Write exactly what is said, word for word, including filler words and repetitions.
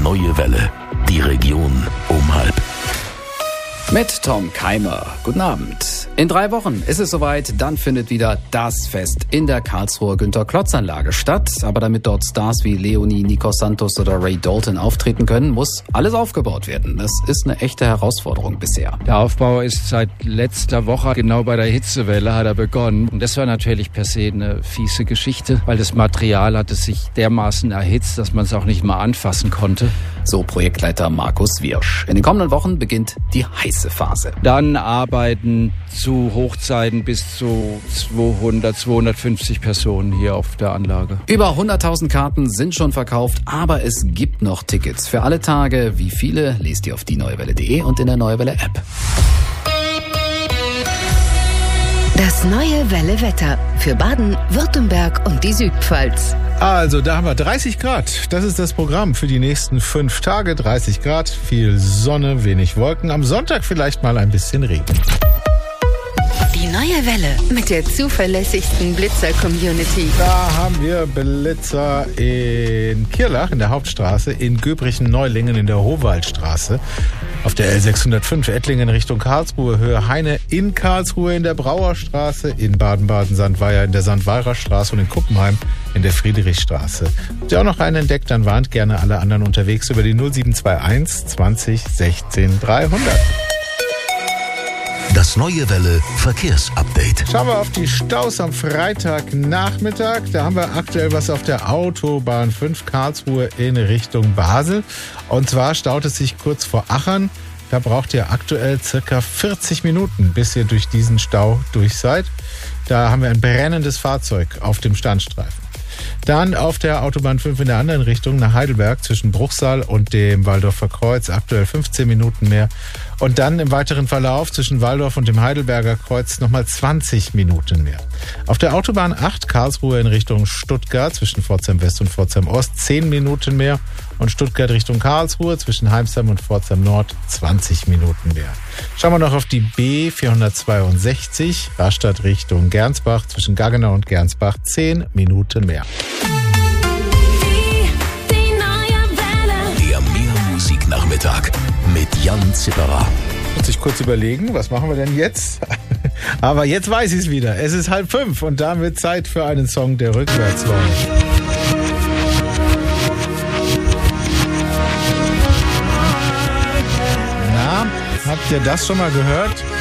Neue Welle. Die Region um halb. Mit Tom Keimer. Guten Abend. In drei Wochen ist es soweit, dann findet wieder das Fest in der Karlsruher Günter-Klotz-Anlage statt. Aber damit dort Stars wie Leonie, Nikos Santos oder Ray Dalton auftreten können, muss alles aufgebaut werden. Das ist eine echte Herausforderung bisher. Der Aufbau ist seit letzter Woche, genau bei der Hitzewelle hat er begonnen. Und das war natürlich per se eine fiese Geschichte, weil das Material hatte sich dermaßen erhitzt, dass man es auch nicht mal anfassen konnte. So Projektleiter Markus Wirsch. In den kommenden Wochen beginnt die heiße Phase. Dann arbeiten zu Hochzeiten bis zu zweihundert, zweihundertfünfzig Personen hier auf der Anlage. Über hunderttausend Karten sind schon verkauft, aber es gibt noch Tickets für alle Tage. Wie viele, lest ihr auf die neue welle punkt de und in der Neue Welle App. Das Neue Welle Wetter für Baden, Württemberg und die Südpfalz. Also, da haben wir dreißig Grad. Das ist das Programm für die nächsten fünf Tage. dreißig Grad, viel Sonne, wenig Wolken. Am Sonntag vielleicht mal ein bisschen Regen. Die Neue Welle mit der zuverlässigsten Blitzer-Community. Da haben wir Blitzer in Kirlach in der Hauptstraße, in Göbrichen-Neulingen in der Howaldstraße, auf der L sechshundertfünf Ettlingen Richtung Karlsruhe, Höhe Heine in Karlsruhe in der Brauerstraße, in Baden-Baden-Sandweier in der Sandweirer Straße und in Kuppenheim in der Friedrichstraße. Habt ihr auch noch einen entdeckt, dann warnt gerne alle anderen unterwegs über die null sieben zwei eins zwanzig sechzehn dreihundert. Das Neue Welle Verkehrsupdate. Schauen wir auf die Staus am Freitagnachmittag. Da haben wir aktuell was auf der Autobahn fünf Karlsruhe in Richtung Basel. Und zwar staut es sich kurz vor Achern. Da braucht ihr aktuell circa vierzig Minuten, bis ihr durch diesen Stau durch seid. Da haben wir ein brennendes Fahrzeug auf dem Standstreifen. Dann auf der Autobahn fünf in der anderen Richtung nach Heidelberg zwischen Bruchsal und dem Walldorfer Kreuz aktuell fünfzehn Minuten mehr. Und dann im weiteren Verlauf zwischen Walldorf und dem Heidelberger Kreuz nochmal zwanzig Minuten mehr. Auf der Autobahn acht Karlsruhe in Richtung Stuttgart zwischen Pforzheim West und Pforzheim Ost zehn Minuten mehr. Und Stuttgart Richtung Karlsruhe zwischen Heimsheim und Pforzheim Nord zwanzig Minuten mehr. Schauen wir noch auf die B vierhundertzweiundsechzig Rastatt Richtung Gernsbach zwischen Gaggenau und Gernsbach zehn Minuten mehr. Der Mehrmusiknachmittag mit Jan Zipperer. Muss ich kurz überlegen, was machen wir denn jetzt? Aber jetzt weiß ich es wieder. Es ist halb fünf und damit Zeit für einen Song, der rückwärts läuft. Na, habt ihr das schon mal gehört?